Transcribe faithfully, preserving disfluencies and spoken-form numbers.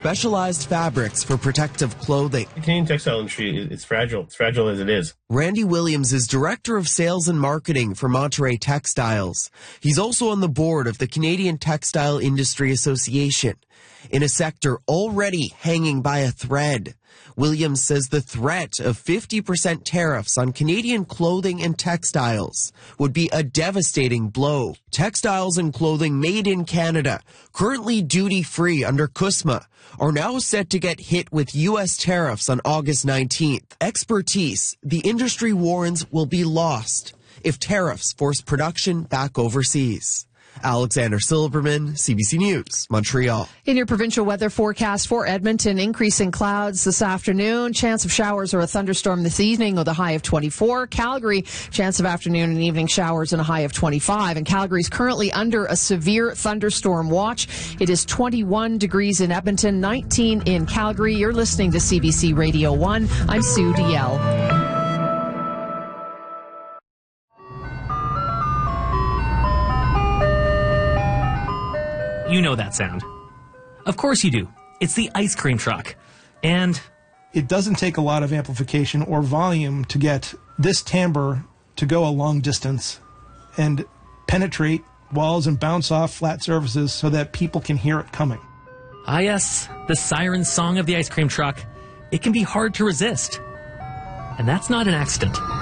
specialized fabrics for protective clothing. The Canadian textile industry is fragile. It's fragile as it is. Randy Williams is Director of Sales and Marketing for Monterey Textiles. He's also on the board of the Canadian Textile Industry Association, in a sector already hanging by a thread. Williams says the threat of fifty percent tariffs on Canadian clothing and textiles would be a devastating blow. Textiles and clothing made in Canada, currently duty-free under CUSMA, are now set to get hit with U S tariffs on August nineteenth. Expertise, the industry warns, will be lost if tariffs force production back overseas. Alexander Silberman, C B C News, Montreal. In your provincial weather forecast for Edmonton, increasing clouds this afternoon. Chance of showers or a thunderstorm this evening with a high of twenty-four. Calgary, chance of afternoon and evening showers and a high of twenty-five. And Calgary is currently under a severe thunderstorm watch. It is twenty-one degrees in Edmonton, nineteen in Calgary. You're listening to C B C Radio one. I'm Sue Diel. You know that sound. Of course you do. It's the ice cream truck. And it doesn't take a lot of amplification or volume to get this timbre to go a long distance and penetrate walls and bounce off flat surfaces so that people can hear it coming. Ah, yes, the siren song of the ice cream truck. It can be hard to resist. And that's not an accident.